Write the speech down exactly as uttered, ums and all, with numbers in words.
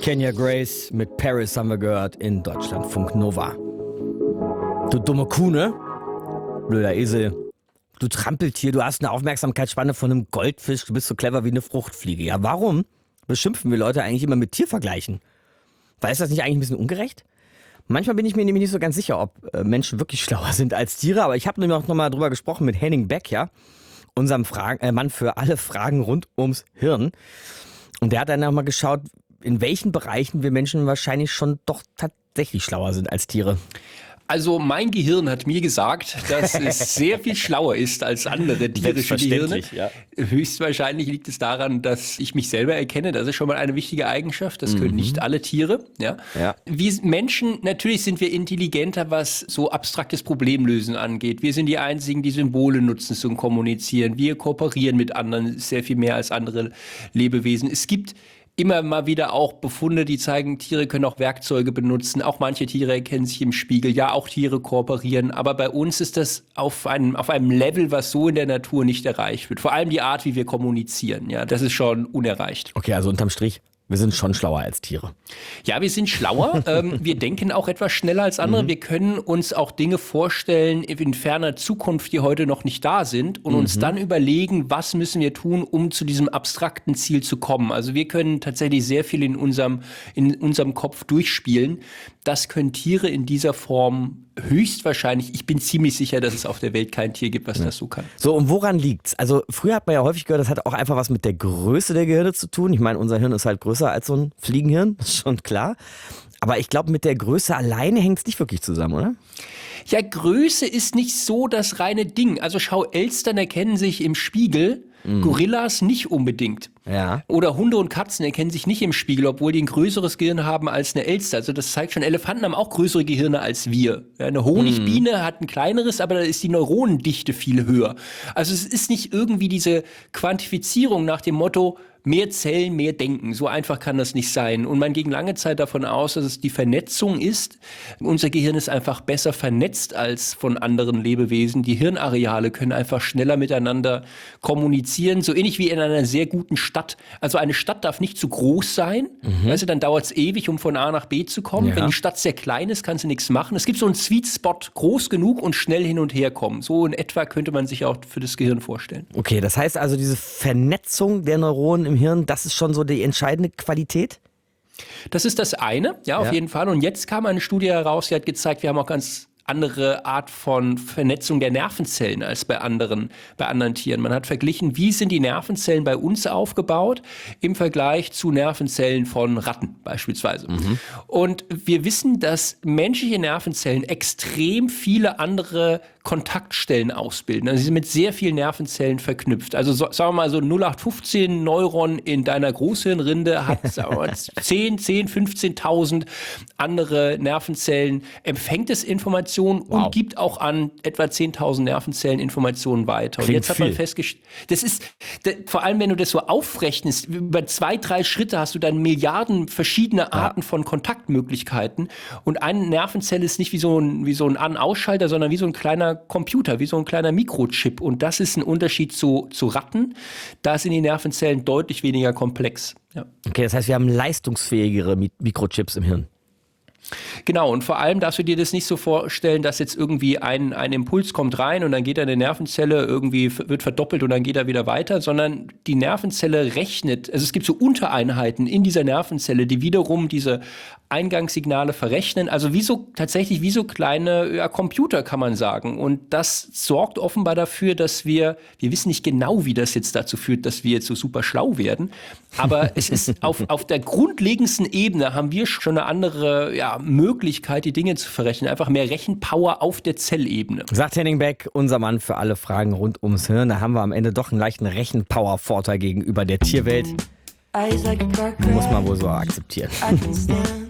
Kenya Grace mit Paris haben wir gehört in Deutschlandfunk Nova. Du dumme Kuh, ne? Blöder Esel. Du Trampeltier, du hast eine Aufmerksamkeitsspanne von einem Goldfisch, du bist so clever wie eine Fruchtfliege. Ja, warum beschimpfen wir Leute eigentlich immer mit Tiervergleichen? Weil ist das nicht eigentlich ein bisschen ungerecht? Manchmal bin ich mir nämlich nicht so ganz sicher, ob äh, Menschen wirklich schlauer sind als Tiere, aber ich habe nämlich auch nochmal drüber gesprochen mit Henning Beck, ja, unserem Fragen, äh, Mann für alle Fragen rund ums Hirn. Und der hat dann nochmal geschaut, in welchen Bereichen wir Menschen wahrscheinlich schon doch tatsächlich schlauer sind als Tiere. Also mein Gehirn hat mir gesagt, dass es sehr viel schlauer ist als andere tierische Gehirne. Ja. Höchstwahrscheinlich liegt es daran, dass ich mich selber erkenne. Das ist schon mal eine wichtige Eigenschaft. Das können mhm. nicht alle Tiere. Ja. Ja. Wir Menschen, natürlich sind wir intelligenter, was so abstraktes Problemlösen angeht. Wir sind die Einzigen, die Symbole nutzen zum Kommunizieren. Wir kooperieren mit anderen sehr viel mehr als andere Lebewesen. Es gibt immer mal wieder auch Befunde, die zeigen, Tiere können auch Werkzeuge benutzen. Auch manche Tiere erkennen sich im Spiegel. Ja, auch Tiere kooperieren. Aber bei uns ist das auf einem, auf einem Level, was so in der Natur nicht erreicht wird. Vor allem die Art, wie wir kommunizieren. Ja, das ist schon unerreicht. Okay, also unterm Strich, wir sind schon schlauer als Tiere. Ja, wir sind schlauer. ähm, wir denken auch etwas schneller als andere. Mhm. Wir können uns auch Dinge vorstellen in ferner Zukunft, die heute noch nicht da sind und mhm. uns dann überlegen, was müssen wir tun, um zu diesem abstrakten Ziel zu kommen. Also wir können tatsächlich sehr viel in unserem, in unserem Kopf durchspielen. Das können Tiere in dieser Form höchstwahrscheinlich. Ich bin ziemlich sicher, dass es auf der Welt kein Tier gibt, was ja. das so kann. So, und woran liegt's? Also früher hat man ja häufig gehört, das hat auch einfach was mit der Größe der Gehirne zu tun. Ich meine, unser Hirn ist halt größer als so ein Fliegenhirn, das ist schon klar. Aber ich glaube, mit der Größe alleine hängt es nicht wirklich zusammen, oder? Ja, Größe ist nicht so das reine Ding. Also schau, Elstern erkennen sich im Spiegel, mhm. Gorillas nicht unbedingt. Ja. Oder Hunde und Katzen erkennen sich nicht im Spiegel, obwohl die ein größeres Gehirn haben als eine Elster. Also das zeigt schon, Elefanten haben auch größere Gehirne als wir. Ja, eine Honigbiene mhm. hat ein kleineres, aber da ist die Neuronendichte viel höher. Also es ist nicht irgendwie diese Quantifizierung nach dem Motto, mehr Zellen, mehr Denken. So einfach kann das nicht sein. Und man ging lange Zeit davon aus, dass es die Vernetzung ist. Unser Gehirn ist einfach besser vernetzt als von anderen Lebewesen. Die Hirnareale können einfach schneller miteinander kommunizieren. So ähnlich wie in einer sehr guten Stadt. Also eine Stadt darf nicht zu groß sein. Mhm. Weißt du, dann dauert es ewig, um von A nach B zu kommen. Ja. Wenn die Stadt sehr klein ist, kannst du nichts machen. Es gibt so einen Sweet Spot, groß genug und schnell hin und her kommen. So in etwa könnte man sich auch für das Gehirn vorstellen. Okay, das heißt also, diese Vernetzung der Neuronen im Hirn, das ist schon so die entscheidende Qualität? Das ist das eine, ja, auf ja. jeden Fall. Und jetzt kam eine Studie heraus, die hat gezeigt, wir haben auch ganz andere Art von Vernetzung der Nervenzellen als bei anderen, bei anderen Tieren. Man hat verglichen, wie sind die Nervenzellen bei uns aufgebaut im Vergleich zu Nervenzellen von Ratten beispielsweise. Mhm. Und wir wissen, dass menschliche Nervenzellen extrem viele andere Kontaktstellen ausbilden. Also sie sind mit sehr vielen Nervenzellen verknüpft. Also so, sagen wir mal so null acht fünfzehn Neuron in deiner Großhirnrinde hat sagen wir mal, zehn, zehn, fünfzehntausend andere Nervenzellen, empfängt es Informationen wow. und gibt auch an etwa zehntausend Nervenzellen Informationen weiter. Klingt und jetzt hat man viel. festgestellt, das ist, das, vor allem wenn du das so aufrechnest, über zwei, drei Schritte hast du dann Milliarden verschiedene Arten ja. von Kontaktmöglichkeiten und eine Nervenzelle ist nicht wie so ein, wie so ein An-Ausschalter, sondern wie so ein kleiner Computer, wie so ein kleiner Mikrochip. Und das ist ein Unterschied zu, zu Ratten. Da sind die Nervenzellen deutlich weniger komplex. Ja. Okay, das heißt, wir haben leistungsfähigere Mikrochips im Hirn. Genau, und vor allem darfst du dir das nicht so vorstellen, dass jetzt irgendwie ein, ein Impuls kommt rein und dann geht eine Nervenzelle irgendwie, wird verdoppelt und dann geht er wieder weiter, sondern die Nervenzelle rechnet, also es gibt so Untereinheiten in dieser Nervenzelle, die wiederum diese Eingangssignale verrechnen, also wie so, tatsächlich wie so kleine ja, Computer, kann man sagen. Und das sorgt offenbar dafür, dass wir, wir wissen nicht genau, wie das jetzt dazu führt, dass wir jetzt so super schlau werden, aber es ist auf, auf der grundlegendsten Ebene haben wir schon eine andere, ja, Möglichkeit, die Dinge zu verrechnen. Einfach mehr Rechenpower auf der Zellebene. Sagt Henning Beck, unser Mann für alle Fragen rund ums Hirn. Da haben wir am Ende doch einen leichten Rechenpower-Vorteil gegenüber der Tierwelt. Muss man wohl so akzeptieren.